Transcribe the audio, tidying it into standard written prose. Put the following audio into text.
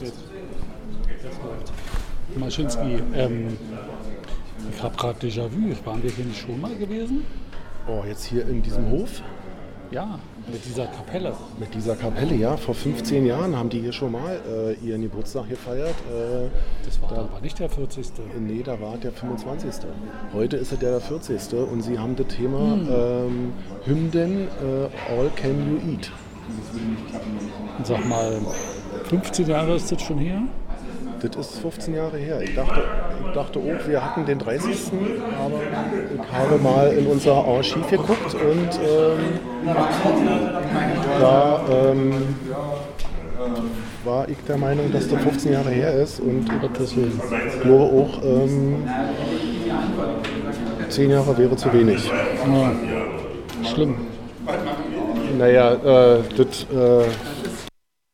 Maschinski, ich habe gerade Déjà-vu. Waren wir hier nicht schon mal gewesen? Oh, jetzt hier in diesem Hof? Ja, mit dieser Kapelle. Mit dieser Kapelle, ja. Vor 15 Jahren haben die hier schon mal ihren Geburtstag gefeiert. Das war aber nicht der 40. Nee, da war der 25. Heute ist es der 40. Und sie haben das Thema Hymnen All Can You Eat. Und sag mal, 15 Jahre ist das schon her? Das ist 15 Jahre her. Ich dachte auch, wir hatten den 30. Aber ich habe mal in unser Archiv geguckt und da war ich der Meinung, dass das 15 Jahre her ist. Und ich glaube auch, 10 Jahre wäre zu wenig. Ja, schlimm. Naja, das